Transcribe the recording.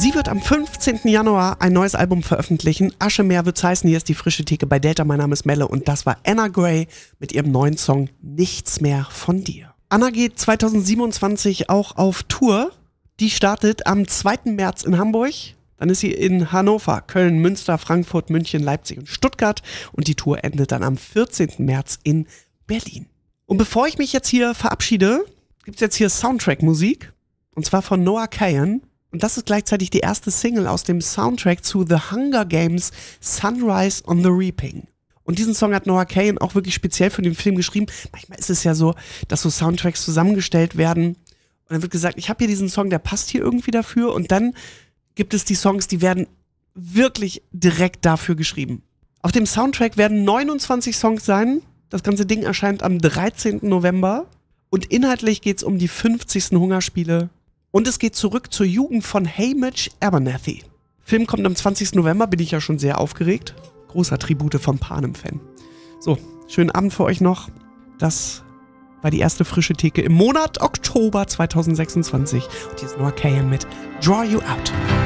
Sie wird am 15. Januar ein neues Album veröffentlichen. Aschemeer wird's heißen. Hier ist die frische Theke bei Delta. Mein Name ist Melle und das war Anna Gray mit ihrem neuen Song Nichts mehr von dir. Anna geht 2027 auch auf Tour. Die startet am 2. März in Hamburg. Dann ist sie in Hannover, Köln, Münster, Frankfurt, München, Leipzig und Stuttgart. Und die Tour endet dann am 14. März in Berlin. Und bevor ich mich jetzt hier verabschiede, gibt's jetzt hier Soundtrack-Musik. Und zwar von Noah Kahan. Und das ist gleichzeitig die erste Single aus dem Soundtrack zu The Hunger Games Sunrise on the Reaping. Und diesen Song hat Noah Kahan auch wirklich speziell für den Film geschrieben. Manchmal ist es ja so, dass so Soundtracks zusammengestellt werden und dann wird gesagt, ich habe hier diesen Song, der passt hier irgendwie dafür. Und dann gibt es die Songs, die werden wirklich direkt dafür geschrieben. Auf dem Soundtrack werden 29 Songs sein. Das ganze Ding erscheint am 13. November. Und inhaltlich geht es um die 50. Hungerspiele. Und es geht zurück zur Jugend von Hamish Abernathy. Film kommt am 20. November, bin ich ja schon sehr aufgeregt. Großer Tribute von Panem-Fan. So, schönen Abend für euch noch. Das war die erste frische Theke im Monat Oktober 2026. Und hier ist Noah Kahan mit Draw You Out.